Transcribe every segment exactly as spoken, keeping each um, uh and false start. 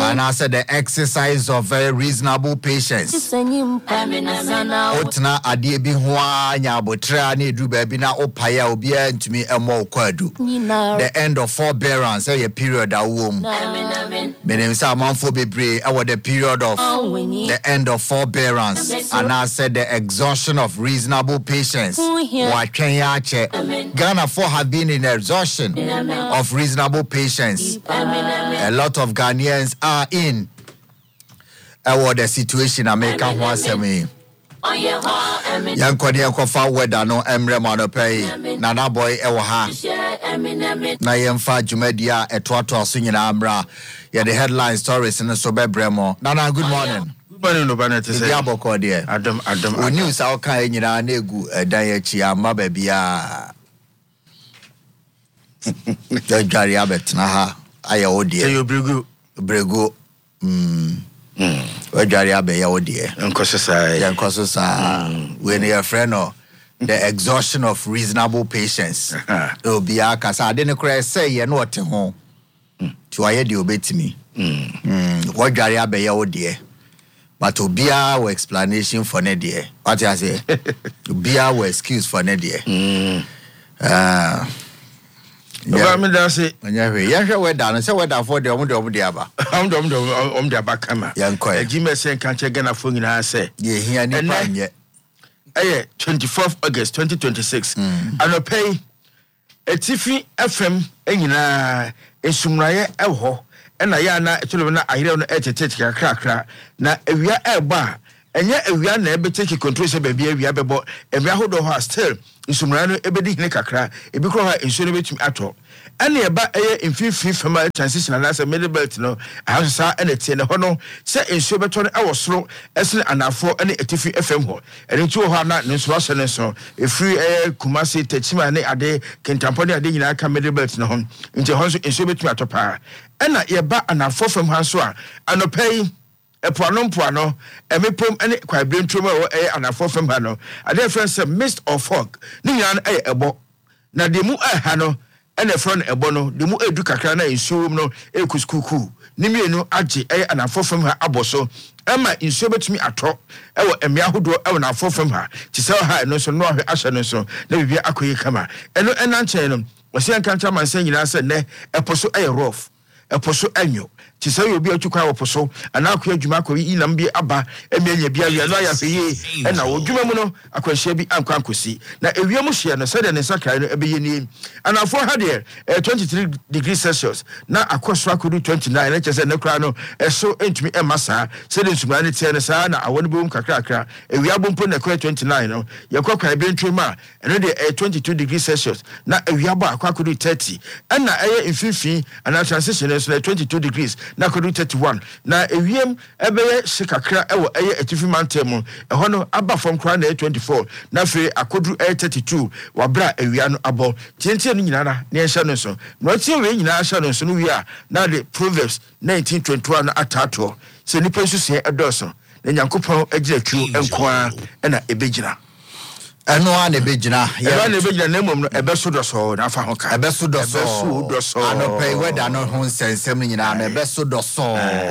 And I said the exercise of very reasonable patience. Otna adie bi ho anya abotra na edu ba bi na opaya obi antumi emo kwadu. The end of forbearance a period a wom. Meaning say amanfo bebre e the period of the end of forbearance. And I said the exhaustion of reasonable patience. Ghana for have been in exhaustion of reasonable patience. A lot of Ghanaians are in uh, the situation America wants me. Young Kodia Kofa weather no emre monopay. Nana boy ewaha. Na yemfa Jumedia etwato sunyina amra. Yeah, the headline stories in the Sobe Bremo. Nana, good morning. Good morning, Nobana. To say Aboko dear. Adam, Adam. We news our kind in our negu a diachi ama babia. The Gary Abbott naha. Aya odie. Say you bregu. Bregu. Hmm. Hmm. Where Gary Abbott ya odie. Unkosa. Unkosa. When your friend or the exhaustion of reasonable patience. It'll be a casa. I didn't cry say you know what to home. To I had you bet me. Hmm. What Gary Abbott ya odie. But to be our explanation for Nedia. What I say? To be our excuse for Nedia. Hmm. Ah. Yeah, me da say. Yeah, yeah, we done. Say we done for the omo omo diaba. Am dom dom om diaba kama. Yanko. E gi me say kan che Ghana fo nyina say. Ye hia ni pa nye. Eh, twenty-fourth August twenty twenty-six. Anopay Etifi F M enyina esumraye eho. Ena ya na etolo na ahire no etete kakra kakra na ewia eba enye ewia na ebe take control se bia ewia bebo ewia hodo ho still nsumra no ebedi hine kakra ebi kro ha nsuo no betumi ato ene eba eye infifi fama transition na se middle belt no ahasa ene tie ne ho no se nsuo beto no ewo soro esene anafo ene Etifi F M ho ene tu ho na nsuo ase ne so efiri eye Kumasi Techima ne ade Kentamponi ade nyina ka middle belt no ho nti ho so nsuo betumi ato pa ena yeba anafo fam hanso a anopay epuano puano emepom ene kwabrentom a e anafo fam ha no ade friend say mist or fog ni nyana e ebo na de mu aha no ene friend ebo no de mu edu kakra na nsuom no e kuskuku ni mienu age e anafo fam ha aboso ema nsuo betumi ato ewo emia hodo ewo na afo fam ha ti se ha no so no ahwe ahye no so na bibia akoyi kama eno enanche no wose nkancha man se nyina se ne eposo e rough eposo anyo ti say obi atukwa woposo ana akwa adwuma akwa inam bi aba emianya bia wi no ya feye e na odwuma mu no akwahia bi ankwa ankosi na ewia mu hye no se de ne sakrai no ebeye ni ana afo ha de twenty-three degrees Celsius na akoso akodu twenty-nine na chese ne kra no eso entumi emasa se de nsumra ne tie ne sa na awon bom kakra kakra ewia bompo na kwa twenty-nine no yakwa ebentwe ma ene de twenty-two degrees Celsius na ewia ba akwa akodu thirty na eye infinfin ana transition is twenty-two degrees na kodu thirty-one na ewiem ebeye shikakra ewo eye Etifi mantemu eho no aba from kra na twenty-four na fe akodu thirty-two wabra ewia no abo tientie no nyina na ne ehya no so no tie we nyina ehya no so no wi a na the Proverbs nineteen twenty-one na atato se nipa su se edoso na Nyankopon agira twu enkoa na ebegyina eno ane bejina ya ane bejina na mom no ebeso doso na afa ho ka ebeso doso ebeso doso anopay weda no ho nsensem nyina na ebeso doso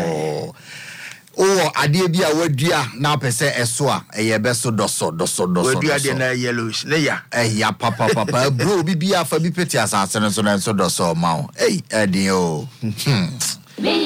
o ade bia wadua na pese eso a eye ebeso doso doso doso wadua de na yellowish ne ya eh ya papa papa bro bibia fa bi peti asase no so na so doso ma o eh edin o